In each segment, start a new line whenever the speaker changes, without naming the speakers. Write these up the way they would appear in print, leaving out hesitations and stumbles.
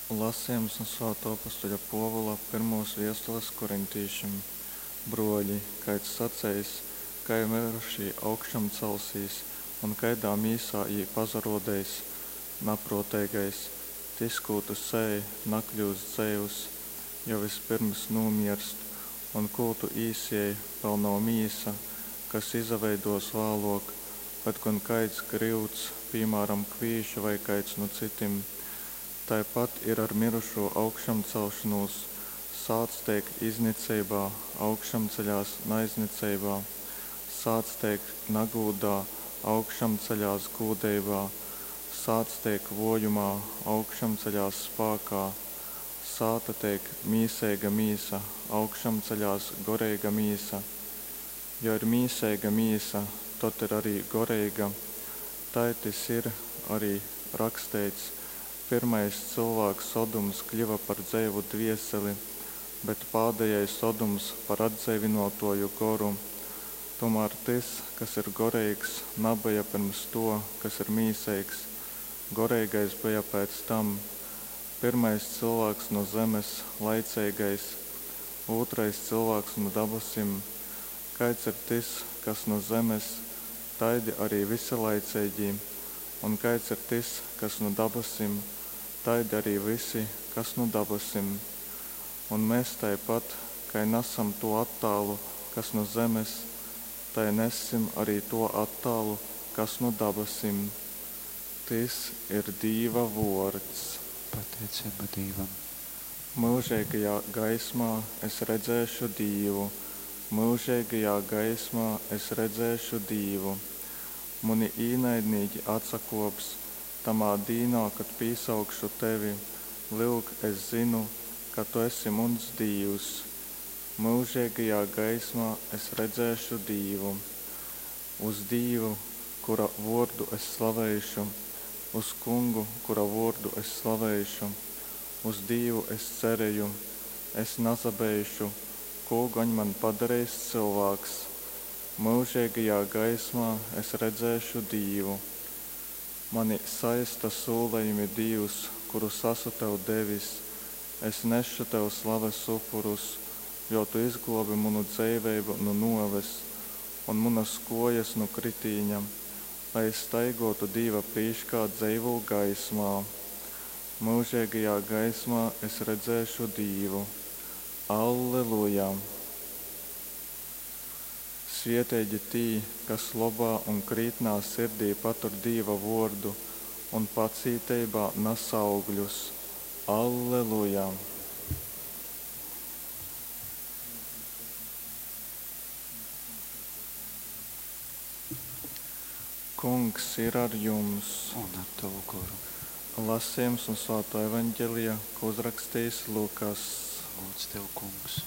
Lasījums no Svētā apostoļa Pāvila pirmos vēstules korintīšiem. Broļi, kaids sacējis, kai mirušie augšam celsīs, un kaidā mīsā jī pazarodējis, naproteigais, tis, ko tu sēji, nakļūst dzējus, jo vispirms nomirst, un ko tu īsēji, vēl nav mīsa, kas izaveidos vēlok, bet gan kaids grīvts, piemēram, kvīša vai kaids no citiem. Tāpat ir ar mirušo augšam celšanos, sāc tiek iznicībā, augšam ceļās naiznīcībā, sāc tiek nagūdā, augšam ceļās gūdībā, sāc tiek vojumā, augšam ceļās spākā, sāta tiek mīsēga mīsa, augšam ceļās goreiga mīsa. Jo ir mīsēga mīsa, tad ir arī goreiga, taitis ir arī rakstīts. Pirmais cilvēks Sodums kļuva par dzēvu dvieseli, bet pēdējais Sodums par atdzeivinotoju goru. Tomēr tas, kas ir goreigs, nebija pirms to, kas ir mīseigs. Goreigais bija pēc tam. Pirmais cilvēks no zemes, laicīgais, otrais cilvēks no dabasim. Kaids ir tas, kas no zemes, taidi arī visi laicīgi, un kaids ir tas, kas no dabasim, taidi arī visi, kas no dabasim. Un mēs tāpat, kai nesam to attālu, kas no zemes, tai nesim arī to attālu, kas no dabasim. Tas ir Dieva vārds.
Pateicība Dievam.
Mūžīgajā gaismā es redzēšu Dievu. Mūžīgajā gaismā es redzēšu Dievu. Mani īnaidnīgi atsakops, tamā dīnā, kad pīsaukšu tevi, lūk, es zinu, ka tu esi mans Dievs. Mūžīgajā gaismā es redzēšu Dievu. Uz Dievu, kura vārdu es slavēšu, uz Kungu, kura vārdu es slavēšu, uz Dievu es cerēju, es nazabēšu, ko gan man padarīs cilvēks. Mūžīgajā gaismā es redzēšu Dievu. Mani saista sūlējumi Dievs, kurus esmu tev devis. Es nešu tev slaves upurus, jo tu izglobi manu dzīvību no noves un manas kojas no kritīņa, lai es staigotu Dieva priekšā dzīvo gaismā. Mūžīgajā gaismā es redzēšu Dievu. Alleluja! Svietēģi tī, kas labā un krītnā sirdī patur Dieva vārdu un pacītībā nes augļus. Alleluja! Kungs ir ar jums.
Un ar tavu goru.
Lasījums no Svētā evaņģēlija, ko uzrakstījis Lukas.
Lūdz tev, Kungs.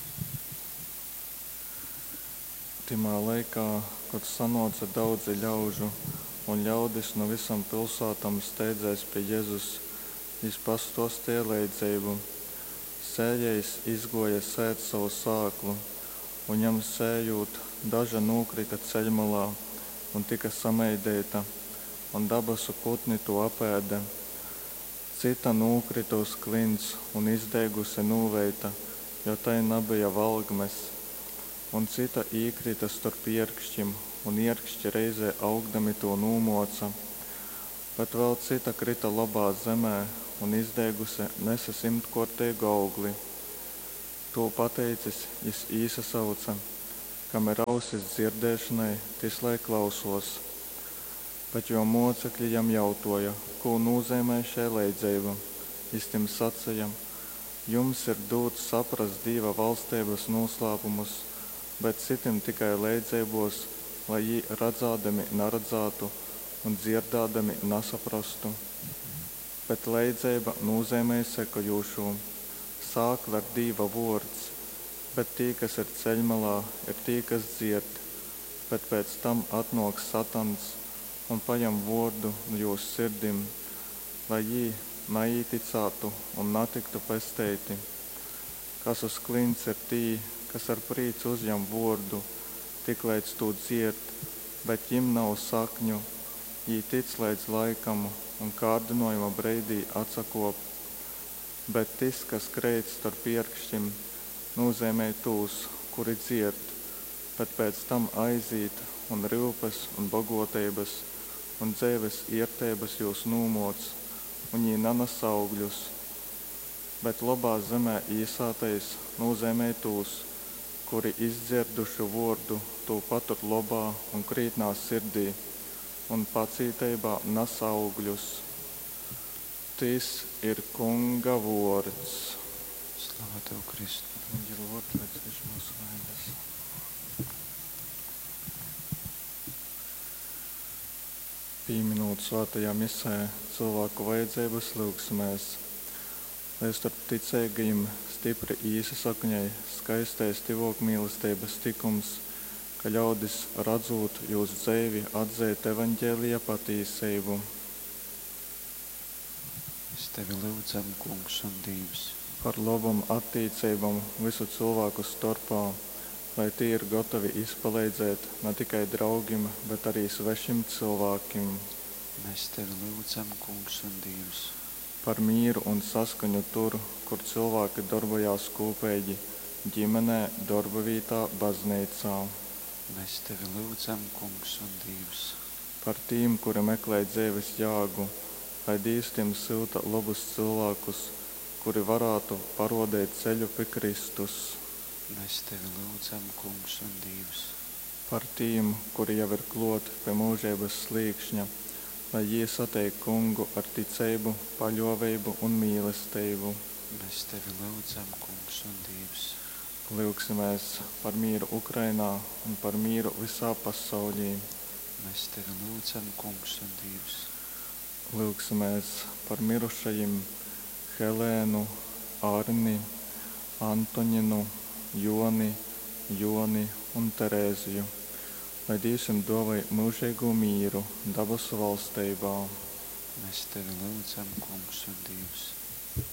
Timā laikā, kad sanāca daudzi ļaužu un ļaudis no visām pilsētām steidzēs pie Jēzus, viņš pastāstīja līdzību. Sējējs izgoja sēt savu sāklu, un viņam sējot, daža nokrita ceļmalā un tika sameidēta, un dabasu putni to apēda. Cita nokrita uz klints un izdegusi nūveita, jo tai nebija valgmes. Un cita īkrita starp ierkšķim, un ierkšķi reizē augdami to nūmoca. Bet vēl cita krita labā zemē un izdegusi nesa 100-kortīgu augli. To pateicis, viņš īsasauca, kam ir ausis dzirdēšanai, tis lai klausos. Bet jo mocekļi jam jautoja, ko nozīmē šai līdzība. Viņš tiem sacīja, jums ir dots saprast Dieva valstības noslēpumus, bet citiem tikai līdzībos, lai jī redzādami neredzātu un dzirdādami nesaprastu. Bet līdzība nozīmē sekojošo. Sāk var Dieva vārds, bet tie, kas ir ceļmalā, ir tie, kas dzird, bet pēc tam atnāk Satans un paņem vārdu no jūsu sirdim, lai jī neīticātu un netiktu pestīti. Kas uz klints ir tie, kas ar prīcu uzņem vārdu, tik līdz to dzird, bet viņam nav sakņu, jī tic līdz laikam un kārdinājuma breidī atsakop. bet tas, kas krīt starp pirkstiem, nozīmē tos, kuri dzird, bet pēc tam aiziet un rūpes un bagotības un dzīves iertības jūs nūmots, un viņi nenes augļus. Bet labā zemē īsātais nozīmē tos, kuri izdzirduši vārdu, to patur labā un krītnā sirdī, un pacītībā nes augļus. Tas ir Kunga vārds.
Slava Tev, Kristu.
Viņš ir lūgts, viņš mūs vainas. Pieminot svētajā misē cilvēku vajadzības lūgsimies, lai starp ticīgajiem stipri īsasakņai skaistais tivok mīlestības tikums, ka ļaudis redzot jūsu dzīvi atzīt evaņģēlija patīsību.
Mēs Tevi lūdzam, Kungs un Dievs,
Par labam attīcībam visu cilvēku starpā, lai tie ir gatavi izpalīdzēt ne tikai draugiem, bet arī svešiem cilvēkiem.
mēs Tevi lūdzam, Kungs un Dievs,
Par mīru un saskaņu tur, kur cilvēki darbojās kopīgi, ģimenē, darba vietā, baznīcā.
mēs Tevi lūdzam, Kungs un Dievs,
Par tiem, kuri meklē dzīves jēgu, lai Dievs tiem silta labus cilvēkus, kuri varētu parodēt ceļu pie Kristus.
mēs Tevi lūdzam, Kungs un Dievs,
Par tiem, kuri jau ir kloti pie mūžības slīkšņa, lai viņi satiek Kungu ar ticību, paļāvību un mīlestību.
mēs Tevi lūdzam, Kungs un Dievs,
Lūgsimies par mīru Ukrainā un par mīru visā pasaulī.
mēs Tevi lūdzam, Kungs un Dievs,
Lūgsimies par mirušajiem Helēnu, Arni, Antoninu, Joni un Terēziju, lai Dievs viņiem dāvā mūžīgu mīru debesu valstībā.
mēs Tevi lūdzam, Kungs un Dievs,